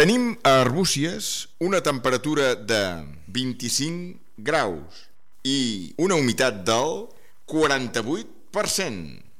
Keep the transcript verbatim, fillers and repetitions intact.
Tenim a Arbúcies una temperatura de vint-i-cinc graus i una humitat del quaranta-vuit per cent.